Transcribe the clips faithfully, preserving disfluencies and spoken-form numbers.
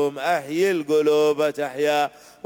أحيي القلوب تحيا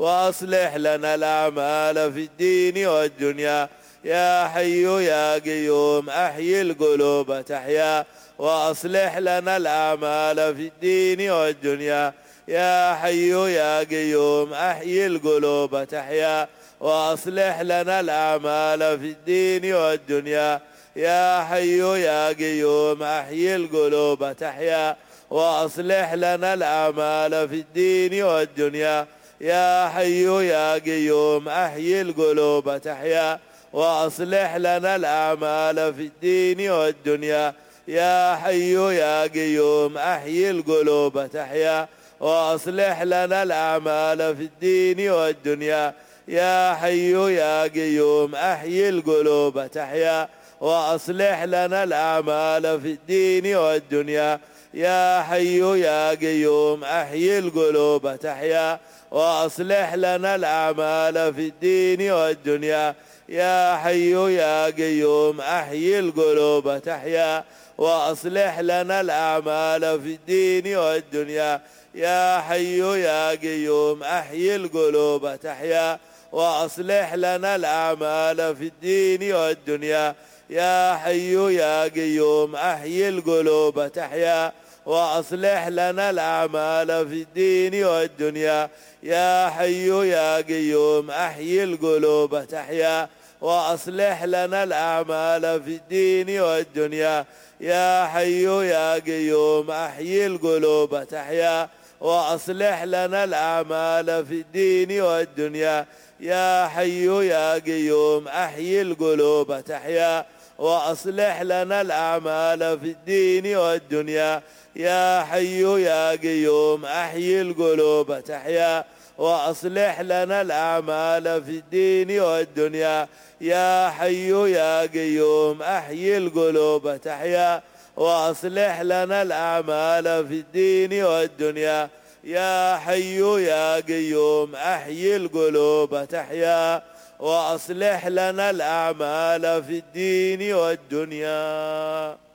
وأصلح لنا الأعمال في الدين والدنيا. يا حي يا قيوم أحيي القلوب تحيا وأصلح لنا الأعمال في الدين والدنيا. يا حي يا قيوم أحيي القلوب تحيا وأصلح لنا الأعمال في الدين والدنيا. يا حي يا قيوم أحيي القلوب تحيا وأصلح لنا الأعمال في الدين والدنيا. يا حي يا قيوم أحيي القلوب تحيا وأصلح لنا الأعمال في الدين والدنيا. يا حي يا قيوم أحيي القلوب تحيا وأصلح لنا الأعمال في الدين والدنيا. يا حي يا قيوم أحيي القلوب تحيا وأصلح لنا الأعمال في الدين والدنيا. يا حي يا قيوم أحيي القلوب تحيا وأصلح لنا الأعمال في الدين والدنيا. يا حي يا قيوم أحيي القلوب تحيا وأصلح لنا الأعمال في الدين والدنيا. يا حي يا قيوم أحيي القلوب تحيا وأصلح لنا الأعمال في الدين والدنيا. يا حي يا قيوم أحيي القلوب تحيا وأصلح لنا الأعمال في الدين والدنيا. يا حي يا قيوم أحيي القلوب تحيا وأصلح لنا الأعمال في الدين والدنيا. يا حي يا قيوم أحيي القلوب تحيا وأصلح لنا الأعمال في الدين والدنيا. يا حي يا قيوم أحيي القلوب تحيا وأصلح لنا الأعمال في الدين والدنيا. يا حي يا قيوم أحيي القلوب تحيا وأصلح لنا الأعمال في الدين والدنيا. يا حي يا قيوم أحيي القلوب تحيا وأصلح لنا الأعمال في الدين والدنيا. يا حي يا قيوم أحيي القلوب تحيا وأصلح لنا الأعمال في الدين والدنيا.